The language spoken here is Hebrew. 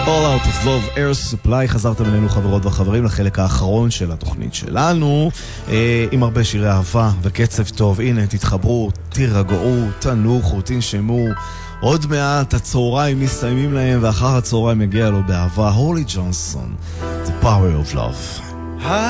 All Out of Love, Air Supply. חזרתם אלינו חברות וחברים לחלק האחרון של התוכנית שלנו, עם הרבה שירי אהבה וקצב טוב. הנה, תתחברו, תירגעו, תנוחו, תנשמו. עוד מעט הצהריים מסתיימים להם, ואחר הצהריים מגיע לו באהבה הולי ג'ונסון, The Power of Love.